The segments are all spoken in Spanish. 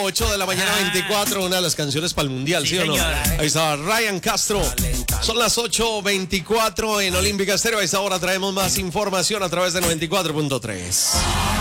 8 de la mañana, 24, una de las canciones para el mundial, ¿sí o no? Ahí está Ryan Castro. Son las 8:24 en Olímpica Estéreo. A esta hora traemos más información a través de 94.3.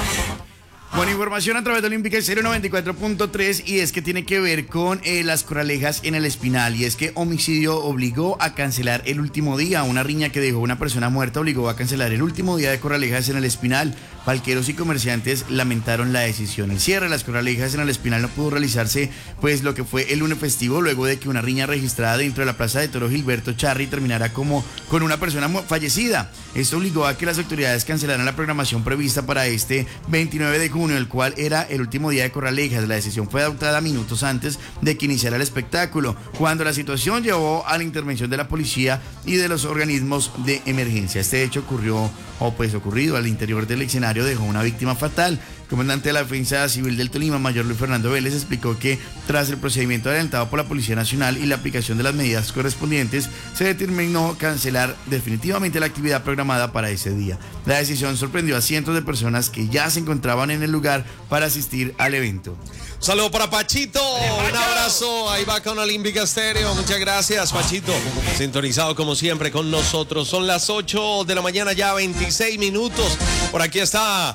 Buena información a través de Olímpica Estéreo 94.3 y es que tiene que ver con las coralejas en el Espinal, y es que homicidio obligó a cancelar el último día. Una riña que dejó una persona muerta obligó a cancelar el último día de coralejas en el Espinal. Palqueros y comerciantes lamentaron la decisión. El cierre de las coralejas en el Espinal no pudo realizarse pues lo que fue el lunes festivo, luego de que una riña registrada dentro de la plaza de Toro Gilberto Charri terminara como con una persona fallecida. Esto obligó a que las autoridades cancelaran la programación prevista para este 29 de junio, el cual era el último día de coralejas. La decisión fue adoptada minutos antes de que iniciara el espectáculo, cuando la situación llevó a la intervención de la policía y de los organismos de emergencia. Este hecho ocurrido al interior del escenario dejó una víctima fatal. El comandante de la Defensa Civil del Tolima, Mayor Luis Fernando Vélez, explicó que tras el procedimiento adelantado por la Policía Nacional y la aplicación de las medidas correspondientes, se determinó cancelar definitivamente la actividad programada para ese día. La decisión sorprendió a cientos de personas que ya se encontraban en el lugar para asistir al evento. Saludo para Pachito, un abrazo, ahí va con Olímpica Estéreo, muchas gracias Pachito, sintonizado como siempre con nosotros. Son las 8 de la mañana, ya 26 minutos, por aquí está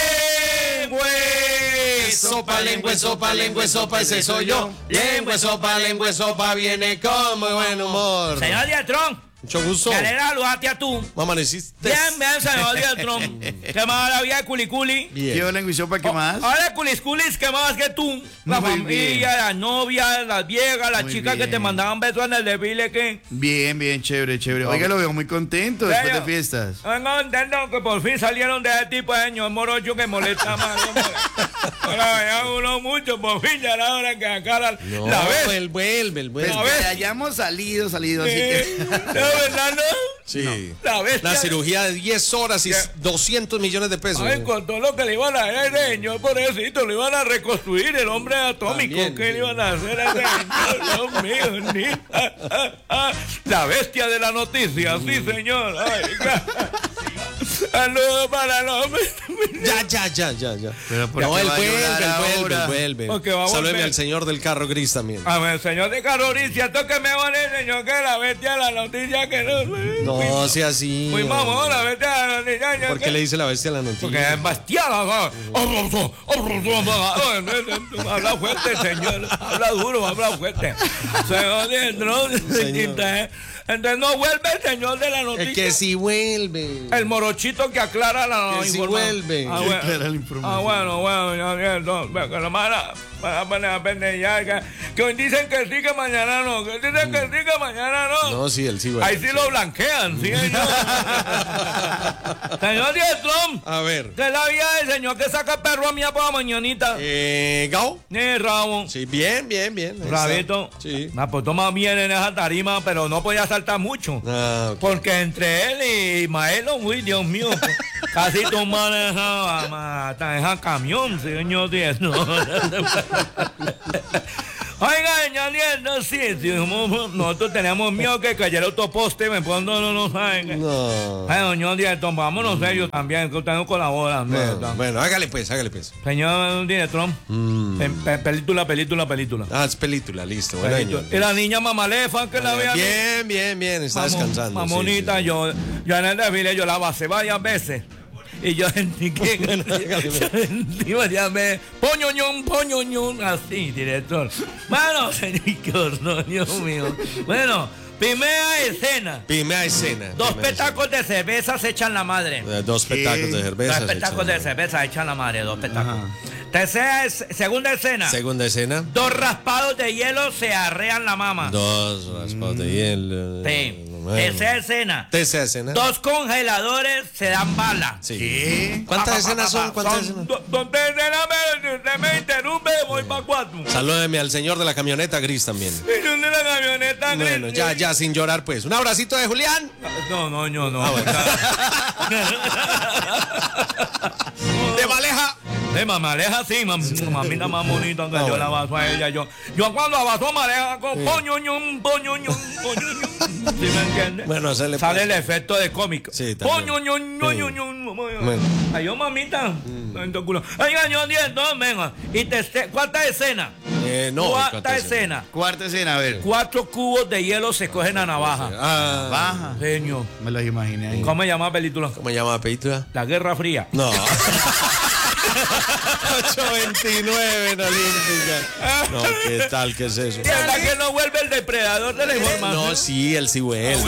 Lengüe Sopa, Lengüe Sopa, Lengüe Sopa, ese soy yo. Lengüe Sopa, viene con muy buen humor. Señor Dietrón, mucho gusto. me alegra saludarte a tú. ¿Cómo amaneciste? Bien, señor Dietrón. ¿Qué más la vida, Culiculi? Bien. ¿Qué Lengüe Sopa, qué más? Ahora, Culisculis, ¿qué más que tú? La Muy familia, bien. las novias, las viejas, las Muy chicas que bien. te mandaban besos en el desfile, ¿qué? Bien, chévere. Oiga, lo veo muy contento después de fiestas. Vengo contento que por fin salieron de ese tipo de señor morocho que molesta más. Ahora ya uno mucho, por fin ya la hora que acá la ves. Él vuelve. Pues A ver. que hayamos salido, así que... ¿No, verdad, no? Sí. La bestia. La cirugía de 10 horas y 200 millones de pesos. Ay, con todo lo que le iban a hacer a ese señor, pobrecito, le iban a reconstruir el hombre atómico. También, ¿Qué sí. le iban a hacer a ese señor? Dios mío, la bestia de la noticia, sí, señor. Ay, saludos para el hombre. Ya. Pero ¿por No, qué él va a llorar ahora? vuelve. Porque va a Salúdeme volver. al señor del carro gris también. A ver, señor de Carolina, ¿cierto que me van el señor que la bestia de la noticia que no? No sea así. Muy mamón, la bestia de la noticia. ¿Por qué le dice la bestia a la Porque noticia? es bastiada. Habla fuerte, señor. Habla duro, habla fuerte. Señor Dietrón. Entonces no vuelve el señor de la noticia. Es que si vuelve. El morochito que aclara la Que sí información. vuelve. Ah, Que aclara la información. bueno, ya, que la mala. Que hoy dicen que sí, que mañana no. Que dicen que sí, que mañana no. No, sí, él sí vuelve. Ahí sí lo blanquean, ¿sí, señor? Señor Dietrón. A ver. ¿Qué es la vida del señor que saca perro a mía por la mañanita? ¿Gao? Ni rabo. Sí, bien. Ahí está. Rabito. Sí. Pues toma bien en esa tarima, pero no podía saltar mucho. Ah, ok. Porque entre él y Ismael, uy, Dios mío, casi tú manejabas hasta ese camión, señor Dietrón. Oiga, señor Dietrón, sí, nosotros teníamos miedo que cayera otro poste, me pongo, no saben. No. Ay, señor Dietrón, vámonos serios también, que usted no colabora. Bueno, hágale pues. Señor Dietrón, película. Ah, es película, listo. Bueno, señor. Y la niña mamalefa que la veía. Bien, está descansando. Mamonita, sí. yo en el desfile yo la basé varias veces. Y yo sentí que poñoñón, así, director. Bueno, señor, Dios mío. Bueno, primera escena. Dos petacos de cerveza se echan la madre. Dos petacos de cerveza. Dos petacos de cerveza echan la madre, dos petacos. Segunda escena. Segunda escena. Dos raspados de hielo se arrean la mama. Dos raspados de hielo. Sí. Bueno. Tercera escena. Dos congeladores se dan bala. Sí. ¿Qué? ¿Cuántas escenas son? Dos escenas, usted me interrumpe, voy para 4. Salúdeme al señor de la camioneta gris también. ¿Y dónde la camioneta? Bueno, ya, sin llorar pues. Un abracito de Julián. No. De Maleja. De mamaleja, sí, mamita más bonita que yo la abrazo a ella. Yo cuando abrazo a Maleja con poñoñón. ¿Sí me entiendes? Bueno, sale el efecto de cómico. Sí, también. Poñoñón. Bueno. Ay, yo, mamita. Oiga, yo 10, no, venga. ¿Y cuánta escena? No. Cuarta escena. Cuarta escena, a ver. 4 cubos de hielo se cogen a navaja. Baja. Señor. Me los imaginé ahí. ¿Cómo se llama la película? ¿Cómo se llama la película? La Guerra Fría. No. 8:29 en Olímpica. No, ¿qué tal? ¿Qué es eso? ¿Verdad que no vuelve el depredador de la información? No, sí, él sí vuelve.